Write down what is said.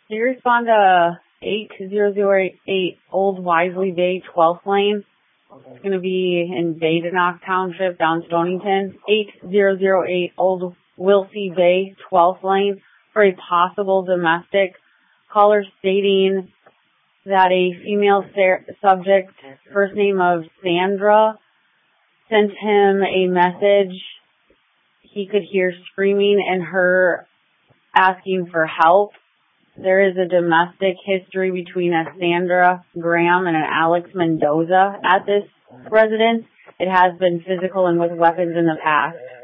Can you respond to 8008 Old Wisely Bay, 12th Lane? It's going to be in Badenoch Township, down Stonington. 8008 Old Wilsey Bay, 12th Lane, for a possible domestic. Caller stating that a female subject, first name of Sandra, sent him a message. He could hear screaming and her asking for help. There is a domestic history between a Sandra Graham and an Alex Mendoza at this residence. It has been physical and with weapons in the past.